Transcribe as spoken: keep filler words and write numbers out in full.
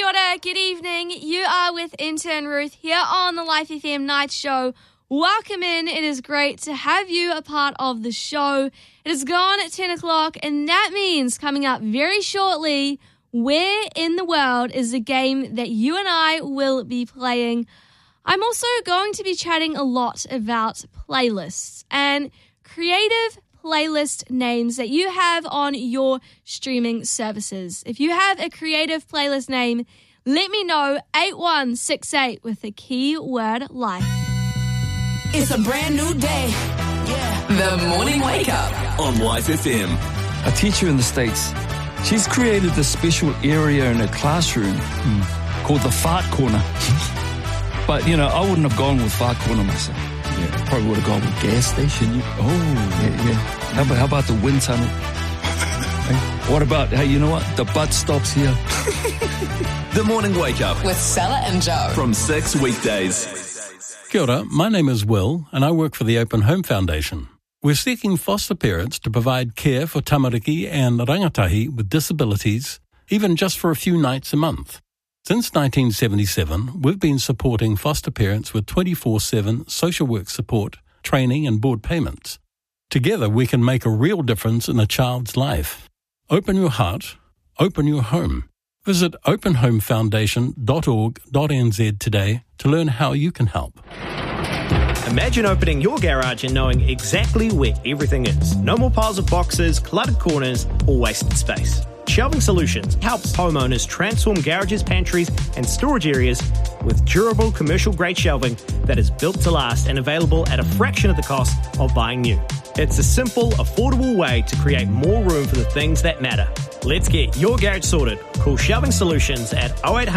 ora, good evening. You are with intern Ruth here on the Life F M Night Show. Welcome in. It is great to have you a part of the show. It is gone at ten o'clock, and that means coming up very shortly, where in the world is the game that you and I will be playing? I'm also going to be chatting a lot about playlists and creative playlist names that you have on your streaming services. If you have a creative playlist name, let me know. eight one six eight with the keyword life. It's a brand new day. Yeah. The Morning Wake Up on Life F M. A teacher in the States, she's created this special area in her classroom mm. called the fart corner. But, you know, I wouldn't have gone with fart corner myself. Yeah, I probably would have gone with gas station. You, oh, yeah, yeah. How about, how about the wind tunnel? Hey, what about, hey, you know what? The butt stops here. The Morning Wake Up with Stella and Joe. From six weekdays. Kia ora, my name is Will and I work for the Open Home Foundation. We're seeking foster parents to provide care for tamariki and rangatahi with disabilities, even just for a few nights a month. Since nineteen seventy-seven, we've been supporting foster parents with twenty-four seven social work support, training and board payments. Together we can make a real difference in a child's life. Open your heart, open your home. Visit open home foundation dot org dot n z today to learn how you can help. Imagine opening your garage and knowing exactly where everything is. No more piles of boxes, cluttered corners, or wasted space. Shelving Solutions helps homeowners transform garages, pantries, and storage areas with durable commercial-grade shelving that is built to last and available at a fraction of the cost of buying new. It's a simple, affordable way to create more room for the things that matter. Let's get your garage sorted. Call Shelving Solutions at oh eight